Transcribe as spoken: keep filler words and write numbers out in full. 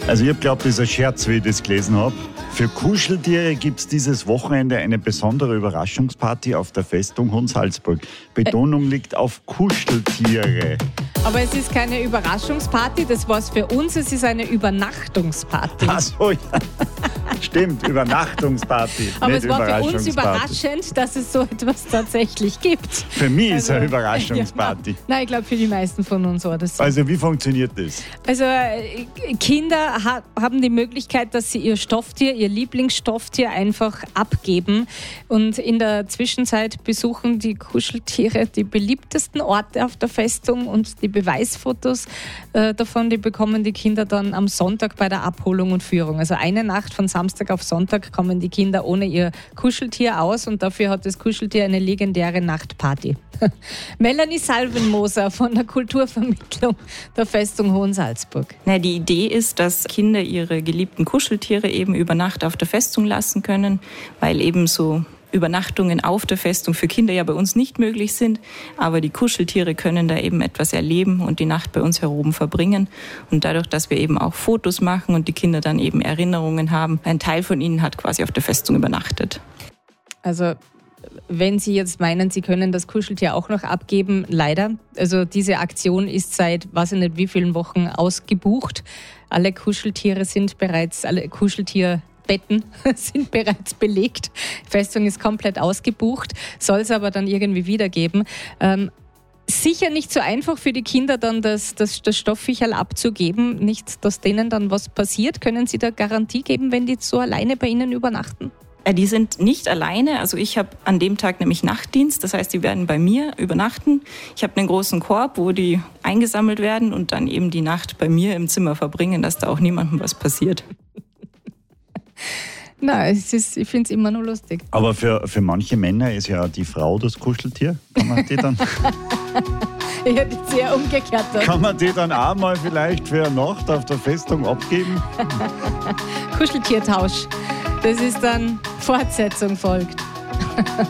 Also ich habe geglaubt, das ist ein Scherz, wie ich das gelesen habe. Für Kuscheltiere gibt es dieses Wochenende eine besondere Überraschungsparty auf der Festung Hohensalzburg. Betonung liegt auf Kuscheltiere. Aber es ist keine Überraschungsparty, das war's für uns, es ist eine Übernachtungsparty. Ach so, ja. Stimmt, Übernachtungsparty. Aber nicht es war für uns Überraschungsparty. überraschend, dass es so etwas tatsächlich gibt. Für mich ist Also, es eine Überraschungsparty. Ja, nein, ich glaube für die meisten von uns war das so. Also wie funktioniert das? Also äh, Kinder ha- haben die Möglichkeit, dass sie ihr Stofftier, ihr Lieblingsstofftier einfach abgeben. Und in der Zwischenzeit besuchen die Kuscheltiere die beliebtesten Orte auf der Festung und die Beweisfotos äh, davon, die bekommen die Kinder dann am Sonntag bei der Abholung und Führung. Also eine Nacht von Samstag auf Sonntag kommen die Kinder ohne ihr Kuscheltier aus und dafür hat das Kuscheltier eine legendäre Nachtparty. Melanie Salvenmoser von der Kulturvermittlung der Festung Hohensalzburg. Na, die Idee ist, dass Kinder ihre geliebten Kuscheltiere eben über Nacht auf der Festung lassen können, weil eben so Übernachtungen auf der Festung für Kinder ja bei uns nicht möglich sind, aber die Kuscheltiere können da eben etwas erleben und die Nacht bei uns heroben verbringen. Und dadurch, dass wir eben auch Fotos machen und die Kinder dann eben Erinnerungen haben, ein Teil von ihnen hat quasi auf der Festung übernachtet. Also wenn Sie jetzt meinen, Sie können das Kuscheltier auch noch abgeben, leider. Also diese Aktion ist seit, weiß ich nicht wie vielen Wochen ausgebucht. Alle Kuscheltiere sind bereits, alle Kuscheltier Betten sind bereits belegt. Die Festung ist komplett ausgebucht, soll es aber dann irgendwie wiedergeben. Ähm, sicher nicht so einfach für die Kinder dann das, das, das Stoffviecherl abzugeben, nicht, dass denen dann was passiert. Können Sie da Garantie geben, wenn die so alleine bei Ihnen übernachten? Die sind nicht alleine, also ich habe an dem Tag nämlich Nachtdienst, das heißt, die werden bei mir übernachten. Ich habe einen großen Korb, wo die eingesammelt werden und dann eben die Nacht bei mir im Zimmer verbringen, dass da auch niemandem was passiert. Nein, es ist, ich finde es immer nur lustig. Aber für, für manche Männer ist ja die Frau das Kuscheltier. Kann man die dann, Ich hätte jetzt eher umgekehrt. kann man die dann auch mal vielleicht für eine Nacht auf der Festung abgeben? Kuscheltiertausch. Das ist dann Fortsetzung folgt.